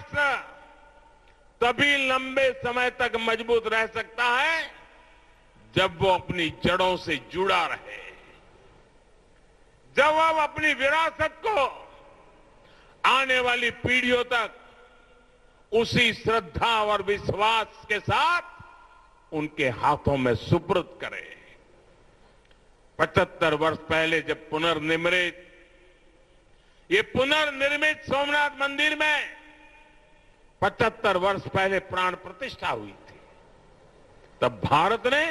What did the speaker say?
राष्ट्र तभी लंबे समय तक मजबूत रह सकता है जब वो अपनी जड़ों से जुड़ा रहे, जब हम अपनी विरासत को आने वाली पीढ़ियों तक उसी श्रद्धा और विश्वास के साथ उनके हाथों में सुपुर्द करें। 75 वर्ष पहले जब ये पुनर्निर्मित सोमनाथ मंदिर में 75 वर्ष पहले प्राण प्रतिष्ठा हुई थी, तब भारत ने